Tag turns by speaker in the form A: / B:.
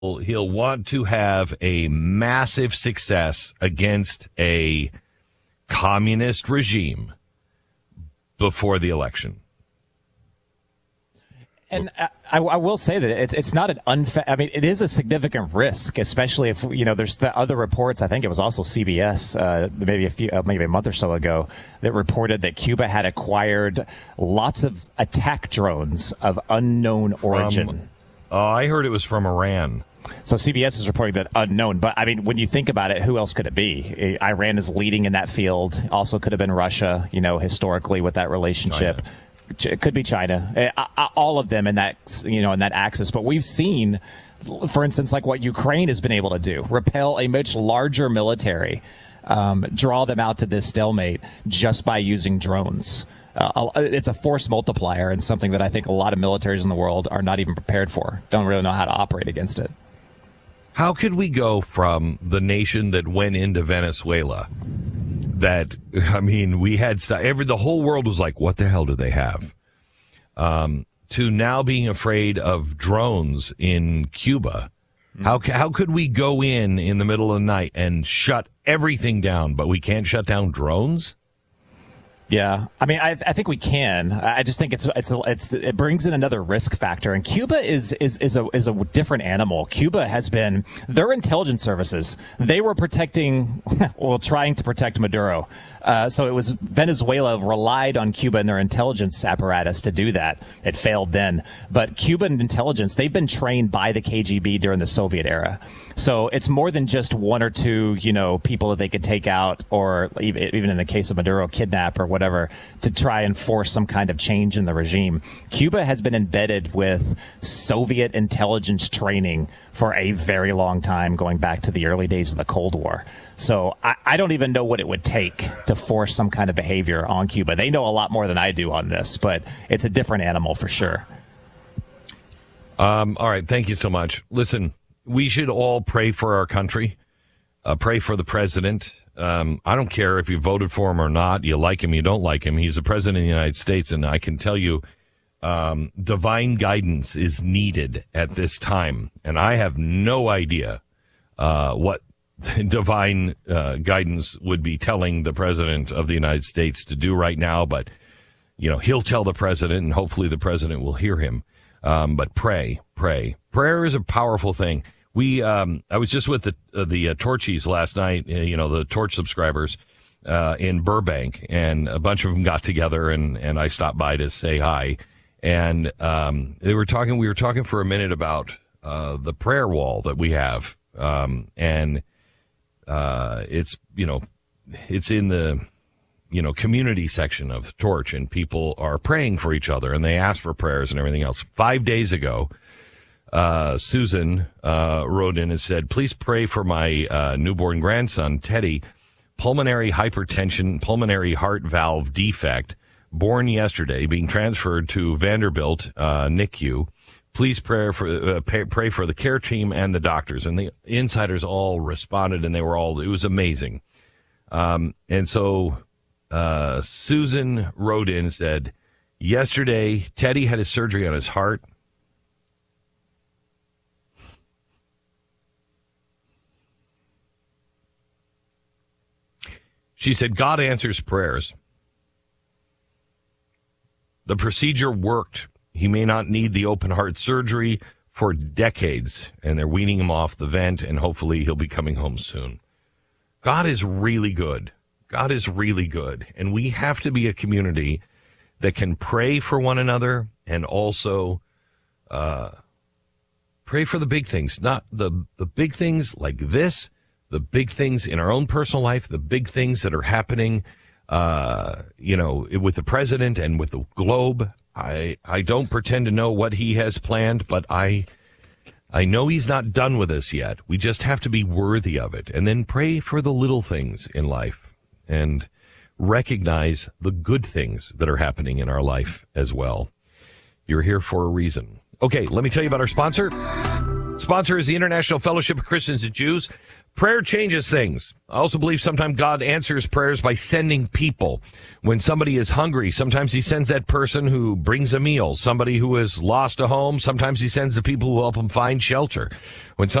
A: he'll want to have a massive success against a communist regime before the election.
B: And I will say that it's not an I mean, it is a significant risk, especially if, there's the other reports. I think it was also CBS, maybe a month or so ago, that reported that Cuba had acquired lots of attack drones of unknown origin.
A: I heard it was from Iran.
B: So CBS is reporting that unknown. But, I mean, when you think about it, who else could it be? Iran is leading in that field. Also could have been Russia, historically with that relationship. China. It could be China, all of them in that, in that axis. But we've seen, for instance, like what Ukraine has been able to do, repel a much larger military, draw them out to this stalemate just by using drones. It's a force multiplier and something that I think a lot of militaries in the world are not even prepared for, don't really know how to operate against it.
A: How could we go from the nation that went into Venezuela that, we had the whole world was like, what the hell do they have? To now being afraid of drones in Cuba. How could we go in the middle of the night and shut everything down, but we can't shut down drones?
B: Yeah, I think we can. I just think it brings in another risk factor, and Cuba is a different animal. Cuba has been their intelligence services. They were trying to protect Maduro. So it was Venezuela relied on Cuba and their intelligence apparatus to do that. It failed then, but Cuban intelligence, they've been trained by the KGB during the Soviet era. So it's more than just one or two, people that they could take out, or even in the case of Maduro, kidnap or whatever, to try and force some kind of change in the regime. Cuba has been embedded with Soviet intelligence training for a very long time, going back to the early days of the Cold War. So I don't even know what it would take to force some kind of behavior on Cuba. They know a lot more than I do on this, but it's a different animal for sure.
A: All right. Thank you so much. Listen, we should all pray for our country, pray for the president. I don't care if you voted for him or not, you like him, you don't like him. He's the president of the United States, and I can tell you divine guidance is needed at this time. And I have no idea what divine guidance would be telling the president of the United States to do right now. But, he'll tell the president, and hopefully the president will hear him. But pray. Prayer is a powerful thing. I was just with the Torchies last night, the Torch subscribers, in Burbank, and a bunch of them got together and I stopped by to say hi. And, we were talking for a minute about, the prayer wall that we have. It's in the, community section of Torch, and people are praying for each other, and they ask for prayers and everything else. 5 days ago, Susan wrote in and said, please pray for my newborn grandson, Teddy, pulmonary hypertension, pulmonary heart valve defect, born yesterday, being transferred to Vanderbilt NICU. Please pray for the care team and the doctors. And the insiders all responded, and it was amazing. And so Susan wrote in and said, yesterday, Teddy had his surgery on his heart. She said, God answers prayers. The procedure worked. He may not need the open heart surgery for decades, and they're weaning him off the vent, and hopefully he'll be coming home soon. God is really good. God is really good. And we have to be a community that can pray for one another and also pray for the big things, not the big things like this, the big things in our own personal life, the big things that are happening, with the president and with the globe. I don't pretend to know what he has planned, but I know he's not done with us yet. We just have to be worthy of it, and then pray for the little things in life and recognize the good things that are happening in our life as well. You're here for a reason. Okay, let me tell you about our sponsor. Sponsor is the International Fellowship of Christians and Jews. Prayer changes things. I also believe sometimes God answers prayers by sending people. When somebody is hungry, sometimes he sends that person who brings a meal. Somebody who has lost a home, sometimes he sends the people who help them find shelter. When